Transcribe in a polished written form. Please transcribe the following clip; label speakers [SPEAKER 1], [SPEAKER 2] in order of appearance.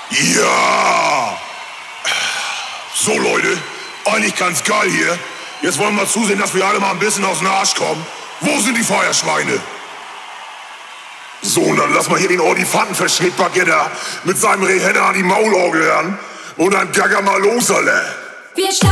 [SPEAKER 1] Ja! So, Leute, eigentlich ganz geil hier. Jetzt wollen wir zusehen, dass wir alle mal ein bisschen aus dem Arsch kommen. Wo sind die Feuerschweine? So, und dann lass mal hier den Ordifantenverschnittbaguette mit seinem Rehenner an die Maulorgel ran und dann gagger mal los, alle.